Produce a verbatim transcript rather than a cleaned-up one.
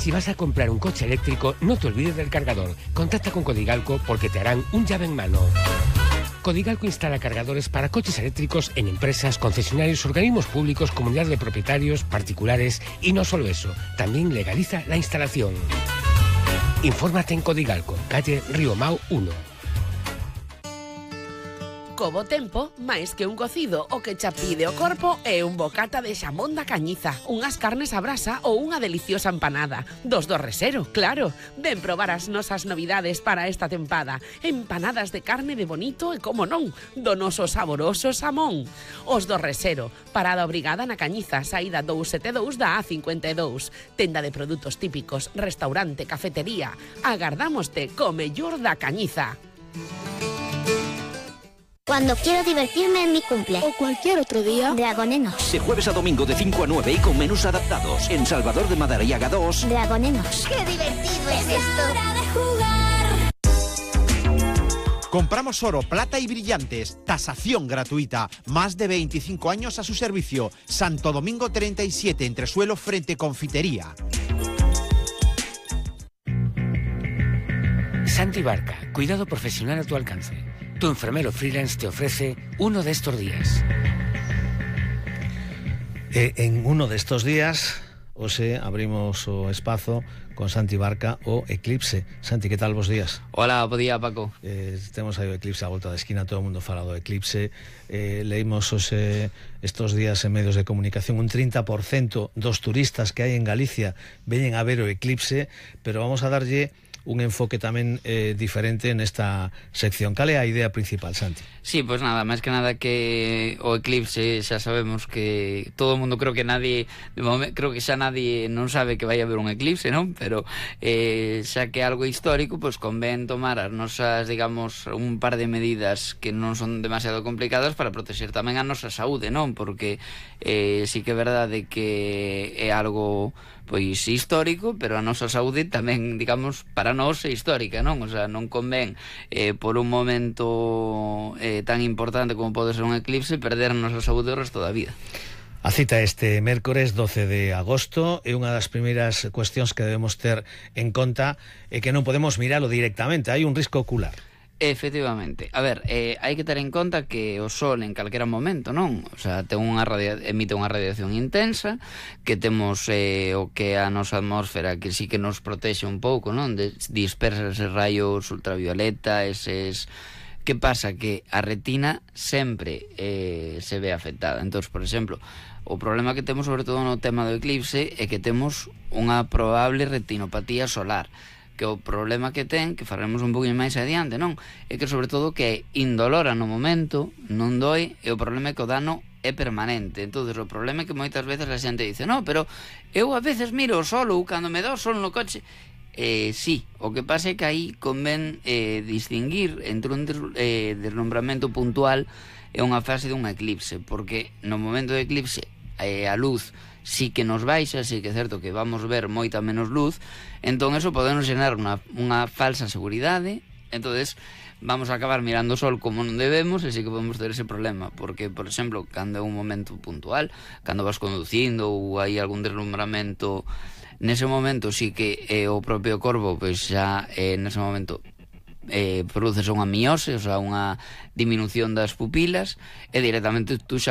Si vas a comprar un coche eléctrico, no te olvides del cargador. Contacta con Codigalco porque te harán un llave en mano. Codigalco instala cargadores para coches eléctricos en empresas, concesionarios, organismos públicos, comunidades de propietarios, particulares y no solo eso, también legaliza la instalación. Infórmate en Codigalco, calle Río Mau uno. Co bo tempo, máis que un cocido, o que cha pide o corpo é un bocata de xamón da Cañiza, unhas carnes a brasa ou unha deliciosa empanada. Dos do Resero, claro. Ven probar as nosas novidades para esta tempada. Empanadas de carne de bonito e, como non, do noso saboroso xamón. Os do Resero, parada obrigada na Cañiza, saída dous sete dous da A cincuenta e dous. Tenda de produtos típicos, restaurante, cafetería. Agardámoste co mellor da Cañiza. Cuando quiero divertirme en mi cumple. O cualquier otro día. Dragonenos. De jueves a domingo de cinco a nueve y con menús adaptados. En Salvador de Madariaga dos. Dragonenos. ¡Qué divertido es esto! ¡Hora de jugar! Compramos oro, plata y brillantes. Tasación gratuita. Más de veinticinco años a su servicio. Santo Domingo treinta y siete, entresuelo frente Confitería. Santi Barca, cuidado profesional a tu alcance. Tu enfermero freelance te ofrece uno de estos días. Eh, en uno de estos días, hoxe abrimos o espazo con Santi Barca o Eclipse. Santi, que tal, bos días? Hola, bo día, Paco. Eh, temos aí o Eclipse a volta da esquina, todo o mundo fala do Eclipse. Eh, leímos hoxe, estos días en medios de comunicación, un trinta por cento dos turistas que hai en Galicia veñen a ver o Eclipse, pero vamos a darlle un enfoque tamén eh, diferente nesta sección. Cal é a idea principal, Santi? Sí, pues nada, máis que nada que o eclipse xa sabemos que todo o mundo, creo que nadie de momento, creo que xa nadie non sabe que vai haber un eclipse, non? Pero eh, xa que é algo histórico, pues convén tomar as nosas, digamos, un par de medidas que non son demasiado complicadas para protexer tamén a nosa saúde, non? Porque eh, sí que é verdade que é algo pois histórico, pero a nosa saúde tamén, digamos, para nós é histórica, non? O sea, non convén eh, por un momento eh, tan importante como pode ser un eclipse perder a nosa saúde o resto da vida. A cita este mércores doce de agosto é unha das primeiras cuestións que debemos ter en conta é que non podemos miralo directamente, hai un risco ocular. Efectivamente. A ver, eh, hai que ter en conta que o Sol en calquera momento, non? O sea, ten unha radia... emite unha radiación intensa, que temos eh, o que a nosa atmósfera que sí que nos protexe un pouco, non? De, dispersa eses rayos ultravioleta, eses... Que pasa? Que a retina sempre eh, se ve afectada. Entón, por exemplo, o problema que temos sobre todo no tema do eclipse é que temos unha probable retinopatía solar, que o problema que ten, que faremos un pouquinho máis adiante, non? É que sobre todo que é indolora no momento, non doi, e o problema é que o dano é permanente. Entón, o problema é que moitas veces a xente dice, no, pero eu a veces miro o sol ou cando me dá o sol no coche. Eh, sí, o que pasa é que aí convén eh, distinguir entre un des, eh, deslumbramento puntual e unha fase dun eclipse, porque no momento do eclipse eh, a luz sí que nos baixa, sí que é certo que vamos ver moita menos luz, entón eso podemos xerar unha, unha falsa seguridade, entonces vamos a acabar mirando o sol como non debemos e sí que podemos ter ese problema, porque, por exemplo, cando é un momento puntual, cando vas conducindo ou hai algún deslumbramento, nese momento sí que eh, o propio corpo, pois xa eh, nese momento eh, produces unha miose, o sea, unha diminución das pupilas e directamente tú xa